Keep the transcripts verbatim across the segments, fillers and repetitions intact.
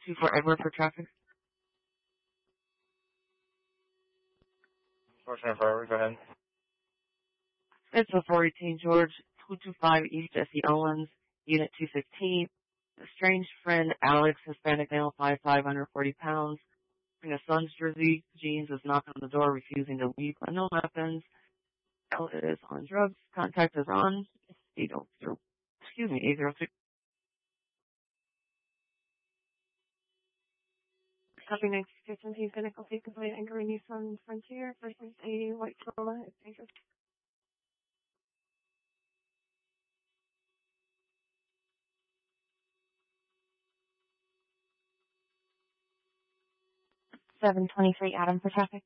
two four Edward for traffic. four seven, go ahead. It's a four eighteen George, two two five East Jesse Owens, Unit two fifteen. Estranged friend Alex, Hispanic male, five five, one hundred forty pounds. In a son's jersey, jeans, is knocking on the door, refusing to leave, but no weapons. L is on drugs. Contact is on eight oh zero. Excuse me, eight zero six. Copy next station. He's going to go take complaint and green Nissan Frontier versus a white Corolla. It's dangerous. seven twenty-three Adam for traffic.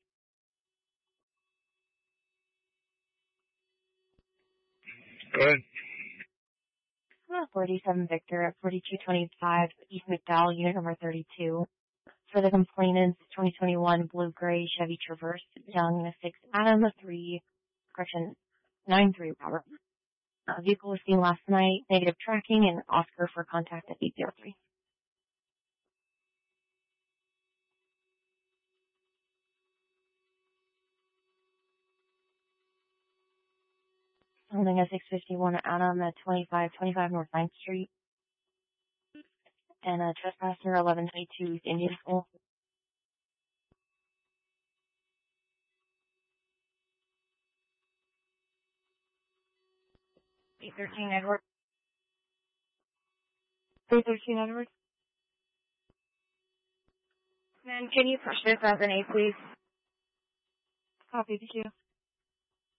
Go ahead. forty-seven Victor at forty-two twenty-five East McDowell, unit number thirty-two. For the complainants, twenty twenty-one blue gray Chevy Traverse, young six Adam three, correction, nine three Robert. Uh, vehicle was seen last night, negative tracking, and Oscar for contact at eight zero three. Holding a six fifty-one Adam at twenty-five twenty-five North ninth Street. And a trespasser eleven twenty-two East Indian School. eight thirteen Edward. three thirteen Edward. Then can you push this as an A, please? Copy, thank you.